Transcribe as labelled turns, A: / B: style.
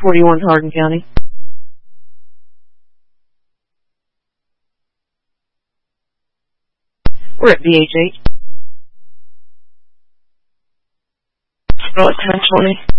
A: 41 Hardin County. We're at BH8.
B: Roll at 1020.